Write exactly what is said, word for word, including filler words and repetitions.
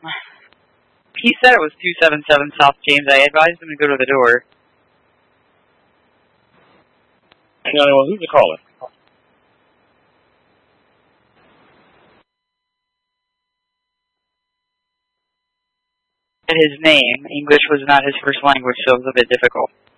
He said it was two seven seven South James. I advised him to go to the door. Hang on, well, who's the caller? His name. English was not his first language, so it was a bit difficult.